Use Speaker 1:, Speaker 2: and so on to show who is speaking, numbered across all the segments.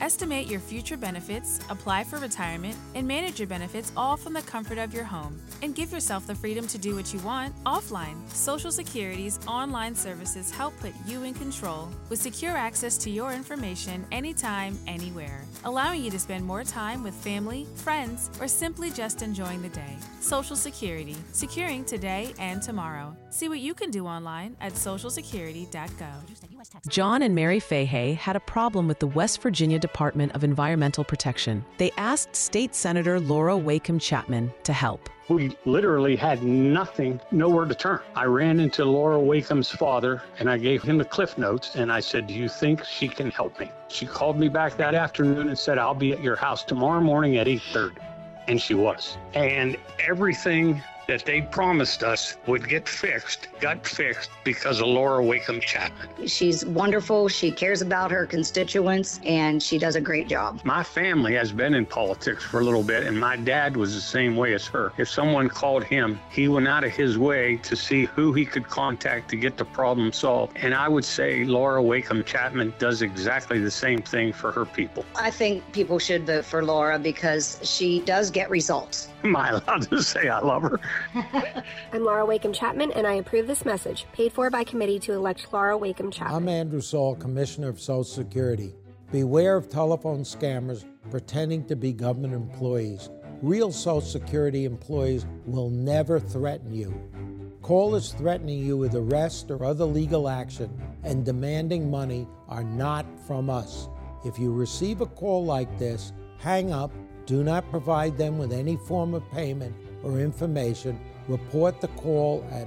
Speaker 1: Estimate your future benefits, apply for retirement, and manage your benefits all from the comfort of your home. And give yourself the freedom to do what you want offline. Social Security's online services help put you in control with secure access to your information anytime, anywhere, allowing you to spend more time with family, friends, or simply just enjoying the day. Social Security, securing today and tomorrow. See what you can do online at socialsecurity.gov.
Speaker 2: John and Mary Fahey had a problem with the West Virginia Department of Environmental Protection. They asked State Senator Laura Wacom Chapman to help.
Speaker 3: We literally had nothing, nowhere to turn. I ran into Laura Wacom's father and I gave him the Cliff Notes and I said, do you think she can help me? She called me back that afternoon and said, I'll be at your house tomorrow morning at 8:30. And she was. And everything that they promised us would get fixed, got fixed because of Laura Wacom Chapman.
Speaker 4: She's wonderful. She cares about her constituents, and she does a great job.
Speaker 3: My family has been in politics for a little bit, and my dad was the same way as her. If someone called him, he went out of his way to see who he could contact to get the problem solved. And I would say Laura Wacom Chapman does exactly the same thing for her people.
Speaker 4: I think people should vote for Laura because she does get results.
Speaker 3: Am I allowed to say I love her?
Speaker 5: I'm Laura Wacom Chapman, and I approve this message, paid for by committee to elect Laura Wacom Chapman.
Speaker 6: I'm Andrew Saul, Commissioner of Social Security. Beware of telephone scammers pretending to be government employees. Real Social Security employees will never threaten you. Callers threatening you with arrest or other legal action and demanding money are not from us. If you receive a call like this, hang up. Do not provide them with any form of payment or information. Report the call at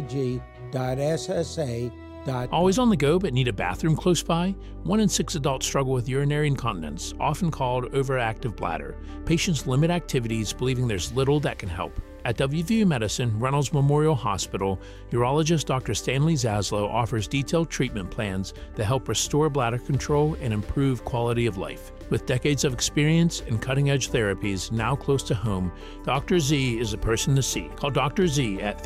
Speaker 6: oig.ssa.gov.
Speaker 7: Always on the go but need a bathroom close by? 1 in 6 adults struggle with urinary incontinence, often called overactive bladder. Patients limit activities, believing there's little that can help. At WVU Medicine, Reynolds Memorial Hospital, urologist Dr. Stanley Zaslow offers detailed treatment plans that help restore bladder control and improve quality of life. With decades of experience and cutting-edge therapies now close to home, Dr. Z is the person to see. Call Dr. Z at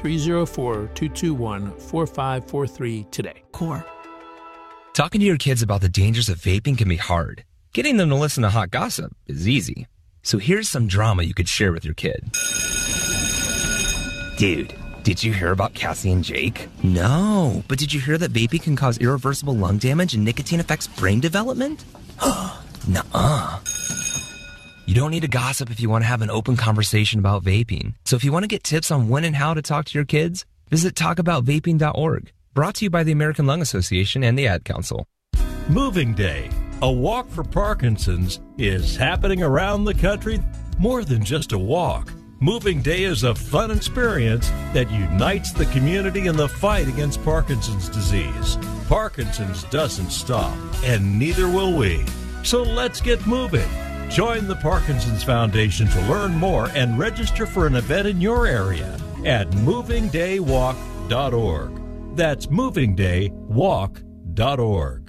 Speaker 7: 304-221-4543 today.
Speaker 8: Core. Talking to your kids about the dangers of vaping can be hard. Getting them to listen to hot gossip is easy. So here's some drama you could share with your kid. Dude, did you hear about Cassie and Jake? No, but did you hear that vaping can cause irreversible lung damage and nicotine affects brain development? Nuh-uh. You don't need to gossip if you want to have an open conversation about vaping. So if you want to get tips on when and how to talk to your kids, visit talkaboutvaping.org. Brought to you by the American Lung Association and the Ad Council.
Speaker 9: Moving Day, a walk for Parkinson's, is happening around the country. More than just a walk. Moving Day is a fun experience that unites the community in the fight against Parkinson's disease. Parkinson's doesn't stop, and neither will we. So let's get moving. Join the Parkinson's Foundation to learn more and register for an event in your area at movingdaywalk.org. That's movingdaywalk.org.